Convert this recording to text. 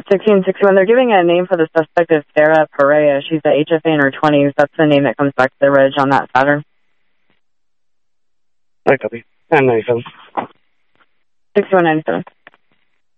1661. They're giving a name for the suspect as Sarah Perea. She's a HFA in her 20s. That's the name that comes back to the reg on that Saturn. I copy. 1097. 6197.